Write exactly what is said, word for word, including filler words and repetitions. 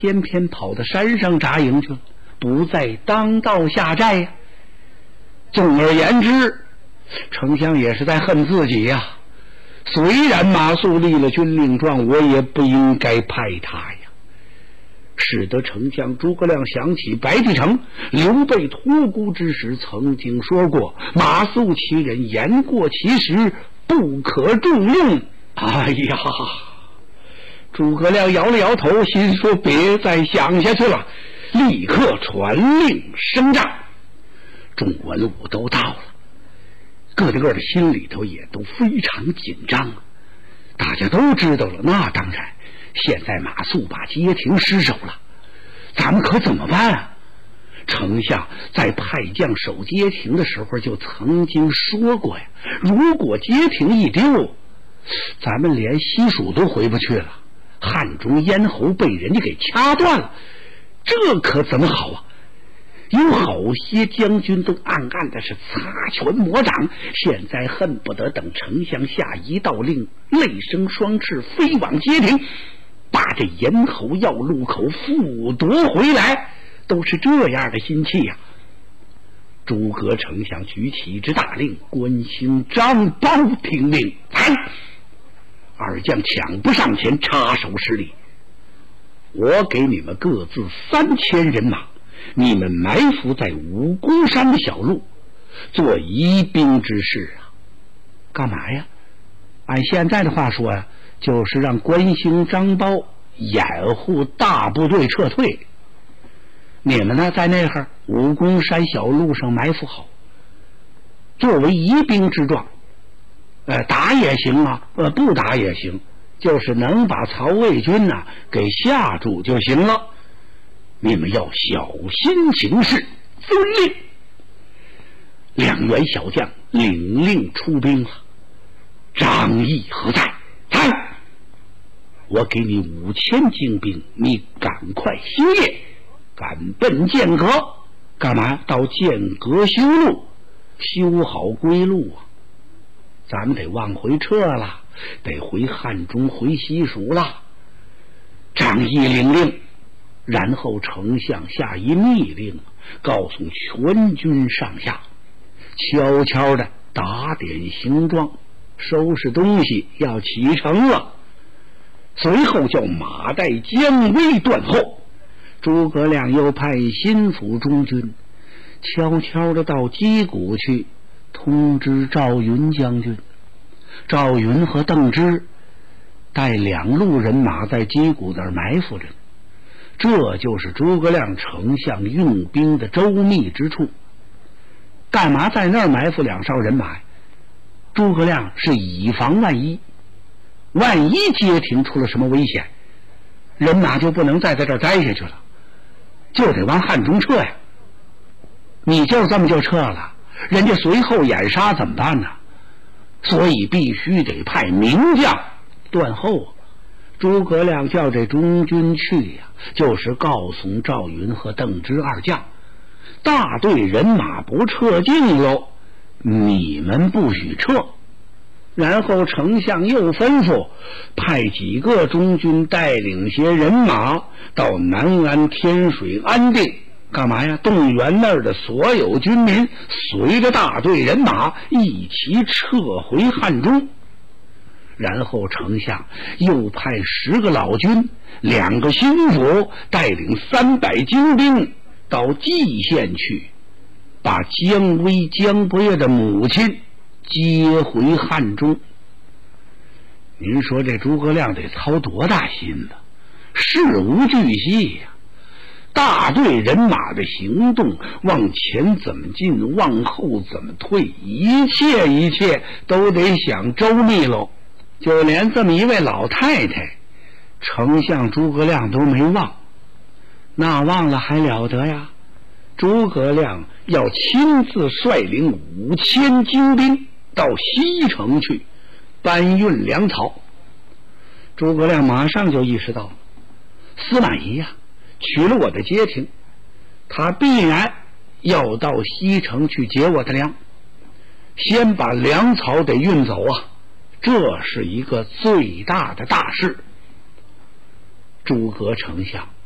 偏偏跑到山上扎营去了，不在当道下寨呀。总而言之，丞相也是在恨自己呀。虽然马谡立了军令状，我也不应该派他呀。使得丞相诸葛亮想起白帝城刘备托孤之时曾经说过，马谡其人言过其实，不可重用。哎呀，诸葛亮摇了摇头，心说别再想下去了，立刻传令升帐。众文武都到了，个个的心里头也都非常紧张啊。大家都知道了，那当然，现在马谡把街亭失守了，咱们可怎么办啊？丞相在派将守街亭的时候就曾经说过呀，如果街亭一丢，咱们连西蜀都回不去了，汉中咽喉被人家给掐断了，这可怎么好啊？有好些将军都暗暗的是擦拳抹掌，现在恨不得等丞相下一道令，累生双翅飞往街亭，把这咽喉要路口复夺回来，都是这样的心气呀、啊。诸葛丞相举起一支大令，关兴、张苞听令，来！二将抢不上前，插手施礼。我给你们各自三千人马，你们埋伏在武功山的小路，做疑兵之事啊。干嘛呀？按现在的话说呀、啊，就是让关兴、张苞掩护大部队撤退。你们呢，在那儿武功山小路上埋伏好，作为疑兵之状。呃，打也行啊，呃，不打也行，就是能把曹魏军呐、啊、给吓住就行了。你们要小心行事，遵令。两员小将领令出兵了。张翼何在？在。我给你五千精兵，你赶快兴业，赶奔剑阁。干嘛？到剑阁修路，修好归路啊。咱们得往回撤了，得回汉中，回西蜀了。张翼领令，然后丞相下一密令，告诉全军上下，悄悄的打点行装，收拾东西，要启程了。随后叫马岱、姜维断后。诸葛亮又派心腹中军悄悄的到击鼓去通知赵云将军。赵云和邓芝带两路人马在击鼓那儿埋伏着，这就是诸葛亮丞相用兵的周密之处。干嘛在那儿埋伏两哨人马？诸葛亮是以防万一，万一街亭出了什么危险，人马就不能再在这儿待下去了，就得往汉中撤呀。你就这么就撤了，人家随后掩杀怎么办呢？所以必须得派名将断后。诸葛亮叫这中军去呀、啊，就是告诉赵云和邓芝二将，大队人马不撤进喽，你们不许撤。然后丞相又吩咐派几个中军带领些人马到南安、天水安定，干嘛呀？动员那儿的所有军民，随着大队人马一起撤回汉中。然后丞相又派十个老军、两个心腹，带领三百精兵到蓟县去，把姜维、姜伯业的母亲接回汉中。您说这诸葛亮得操多大心呢？事无巨细呀、啊。大队人马的行动，往前怎么进，往后怎么退，一切一切都得想周密喽。就连这么一位老太太，丞相诸葛亮都没忘，那忘了还了得呀？诸葛亮要亲自率领五千精兵到西城去搬运粮草。诸葛亮马上就意识到，司马懿呀、啊取了我的街亭，他必然要到西城去劫我的粮，先把粮草得运走啊，这是一个最大的大事。诸葛丞相